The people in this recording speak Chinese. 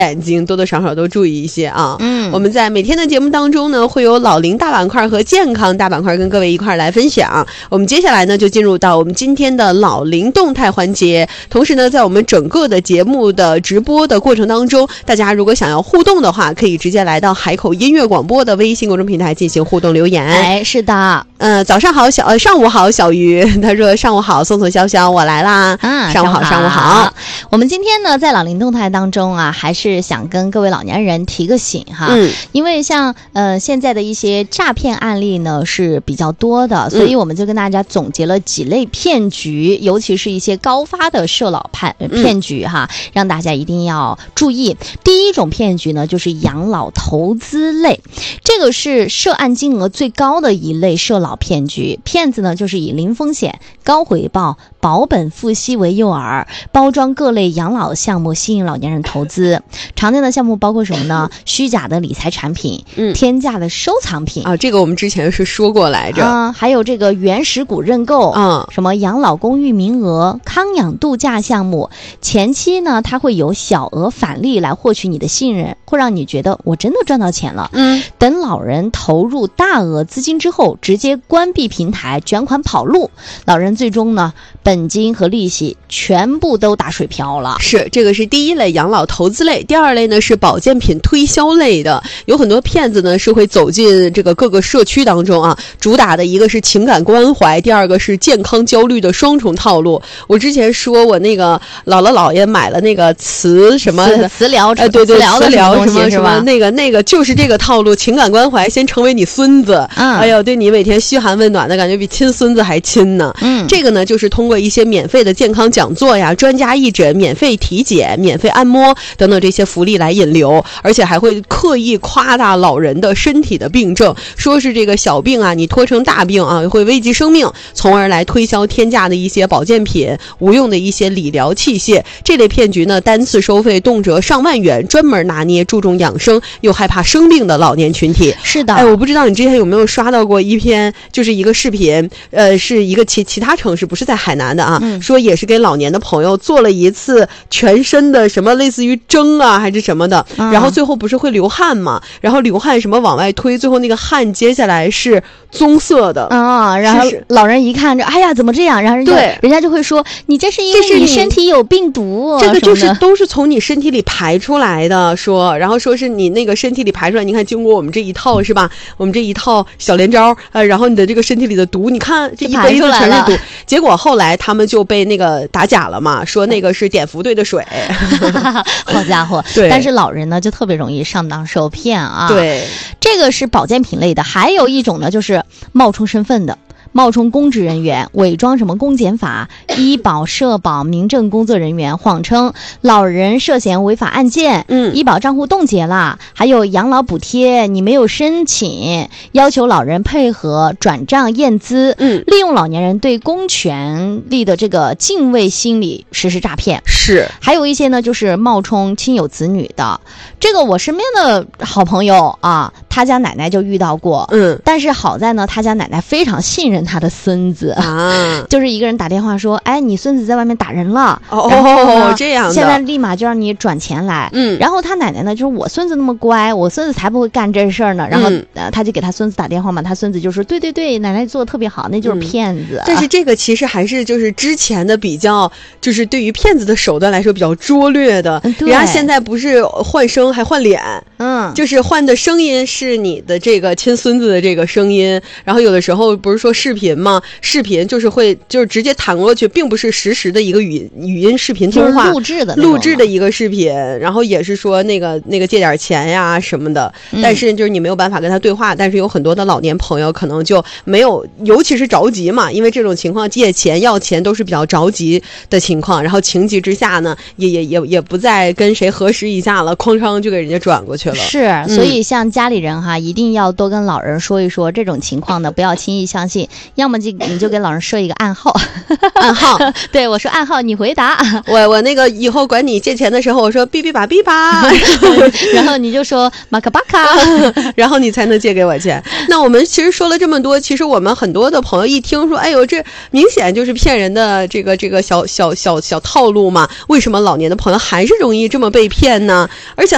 眼睛多多少少都注意一些啊。我们在每天的节目当中呢，会有老龄大板块和健康大板块跟各位一块来分享。我们接下来呢就进入到我们今天的老龄动态环节，同时呢在我们整个的节目的直播的过程当中，大家如果想要互动的话，可以直接来到海口音乐广播的微信公众平台进行互动留言。 哎，是的， 早上好上午好小鱼，他说上午好宋宋潇潇我来啦。上午好上午好。 我们今天呢在老龄动态当中啊，还是想跟各位老年人提个醒哈。因为像现在的一些诈骗案例呢是比较多的，所以我们就跟大家总结了几类骗局，尤其是一些高发的涉老骗局哈，让大家一定要注意。第一种骗局呢就是养老投资类，这个是涉案金额最高的一类涉老骗局。骗子呢就是以零风险、高回报、保本付息为诱饵，包装各类养老项目吸引老年人投资。常见的项目包括什么呢？虚假的理财产品，天价的收藏品啊，这个我们之前是说过来着。 还有这个原始股认购，什么养老公寓名额、康养度假项目，前期呢它会有小额返利来获取你的信任，会让你觉得我真的赚到钱了。等老人投入大额资金之后，直接关闭平台，卷款跑路，老人最终呢本金和利息全部都打水漂了。 是，这个是第一类养老投资类。第二类呢是保健品推销类的，有很多骗子呢是会走进这个各个社区当中啊，主打的一个是情感关怀，第二个是健康焦虑的双重套路。我之前说我那个姥姥姥爷买了那个磁什么磁疗， 对对，磁疗什么什么那个就是这个套路，情感关怀先成为你孙子，哎呦，对你每天嘘寒问暖的感觉比亲孙子还亲呢。这个呢就是通过一些免费的健康讲座呀、专家义诊、免费体检、免费按摩等等这些福利来引流，而且还会刻意夸大老人的身体的病症，说是这个小病啊你拖成大病啊会危及生命，从而来推销天价的一些保健品、无用的一些理疗器械。这类骗局呢单次收费动辄上万元，专门拿捏注重养生又害怕生病的老年群体。 是的， 我不知道你之前有没有刷到过一篇，就是一个视频，是一个其他城市，不是在海南的啊，说也是给老年的朋友做了一次全身的什么类似于蒸啊还是什么的，然后最后不是会流汗嘛，然后流汗什么往外推，最后那个汗接下来是棕色的然后老人一看着，哎呀怎么这样，然后人家就会说你这是因为你身体有病毒， 这个就是都是从你身体里排出来的，然后说是你那个身体里排出来，你看经过我们这一套是吧，我们这一套小连招，然后你的这个身体里的毒，你看这一杯子全是毒。结果后来他们就被那个打假了嘛，说那个是碘伏兑的水。 好家伙， 对， 但是老人呢就特别容易上当受骗啊。 对， 这个是保健品类的。还有一种呢就是冒充身份的，冒充公职人员，伪装什么公检法、医保、社保、民政工作人员，谎称老人涉嫌违法案件，医保账户冻结了，还有养老补贴你没有申请，要求老人配合转账验资，利用老年人对公权力的这个敬畏心理实施诈骗。 是， 还有一些呢就是冒充亲友子女的，这个我身边的好朋友啊，他家奶奶就遇到过，但是好在呢他家奶奶非常信任他的孙子啊，就是一个人打电话说，哎，你孙子在外面打人了， 这样的， 现在立马就让你转钱来。然后他奶奶呢，就是我孙子那么乖，我孙子才不会干这事儿呢。然后他就给他孙子打电话嘛，他孙子就说，对对对，奶奶做的特别好，那就是骗子。 但是这个其实还是就是之前的比较，就是对于骗子的手段来说比较拙劣的。人家现在不是换声还换脸，就是换的声音是你的这个亲孙子的这个声音，然后有的时候不是说视频吗？视频就是直接弹过去，并不是实时的一个语音视频通话， 就是录制的一个视频，然后也是说那个借点钱呀什么的，但是就是你没有办法跟他对话，但是有很多的老年朋友可能就没有，尤其是着急嘛，因为这种情况借钱要钱都是比较着急的情况，然后情急之下呢，也不再跟谁核实一下了，哐当就给人家转过去了。 是，所以像家里人哈，一定要多跟老人说一说这种情况呢，不要轻易相信，要么你就给老人设一个暗号， 暗号， 对，我说暗号，你回答。 我那个以后管你借钱的时候，我说哔哔吧哔吧， 然后你就说马卡巴卡， 然后你才能借给我钱。那我们其实说了这么多，其实我们很多的朋友一听说，哎呦，这明显就是骗人的这个小套路嘛，为什么老年的朋友还是容易这么被骗呢？而且